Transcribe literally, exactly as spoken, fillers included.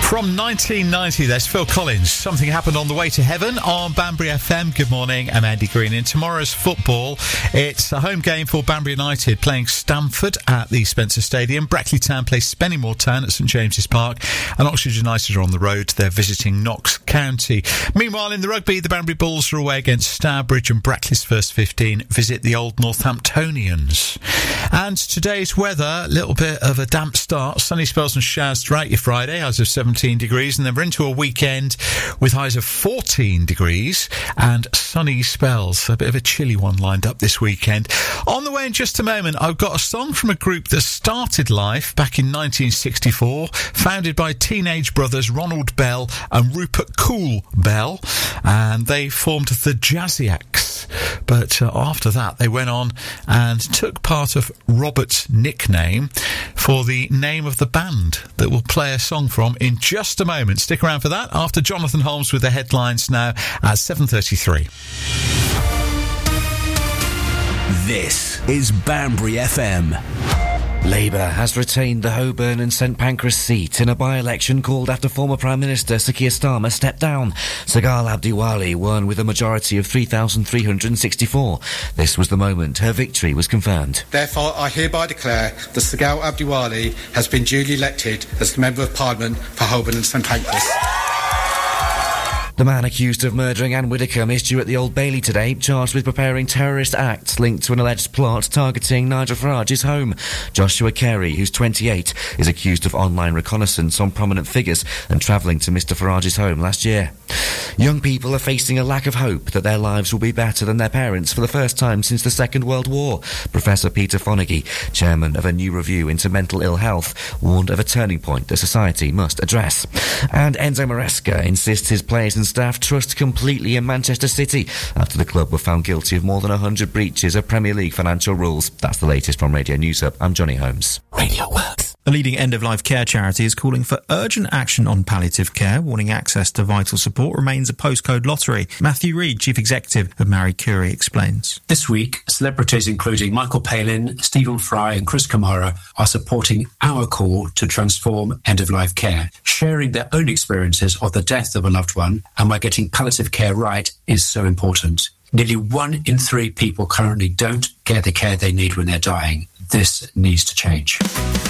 From nineteen ninety, there's Phil Collins. Something happened on the way to heaven on Banbury F M. Good morning, I'm Andy Green. In tomorrow's football, it's a home game for Banbury United playing Stamford at the Spencer Stadium. Brackley Town play Spennymoor Town at St James's Park, and Oxford United are on the road. They're visiting Knox County. Meanwhile, in the rugby, the Banbury Bulls are away against Stourbridge, and Brackley's first fifteen visit the Old Northamptonians. And today's weather, a little bit of a damp start. Sunny spells and showers throughout your Friday, highs of seventeen degrees, and then we're into a weekend with highs of fourteen degrees and sunny spells. A bit of a chilly one lined up this weekend. On the way in just a moment, I've got a song from a group that started life back in nineteen sixty-four, founded by teenage brothers Ronald Bell and Rupert Cool Bell, and they formed the Jazziacs. But uh, after that, they went on and took part of Robert's nickname for the name of the band that we'll play a song from in just a moment. Stick around for that after Jonathan Holmes with the headlines now at seven thirty-three. This is Banbury F M. Labour has retained the Holborn and St Pancras seat in a by-election called after former Prime Minister Sir Keir Starmer stepped down. Sagal Abdiwali won with a majority of three thousand three hundred sixty-four. This was the moment her victory was confirmed. Therefore, I hereby declare that Sagal Abdiwali has been duly elected as the Member of Parliament for Holborn and St Pancras. The man accused of murdering Anne Widdecombe is due at the Old Bailey today, charged with preparing terrorist acts linked to an alleged plot targeting Nigel Farage's home. Joshua Carey, who's twenty-eight, is accused of online reconnaissance on prominent figures and travelling to Mr Farage's home last year. Young people are facing a lack of hope that their lives will be better than their parents for the first time since the Second World War. Professor Peter Fonagy, chairman of a new review into mental ill health, warned of a turning point that society must address. And Enzo Maresca insists his players and staff trust completely in Manchester City after the club were found guilty of more than one hundred breaches of Premier League financial rules. That's the latest from Radio News Hub. I'm Johnny Holmes. Radio Works. A leading end-of-life care charity is calling for urgent action on palliative care, warning access to vital support remains a postcode lottery. Matthew Reid, Chief Executive of Marie Curie, explains. This week, celebrities including Michael Palin, Stephen Fry and Chris Kamara are supporting our call to transform end-of-life care, sharing their own experiences of the death of a loved one, and why getting palliative care right is so important. Nearly one in three people currently don't get the care they need when they're dying. This needs to change.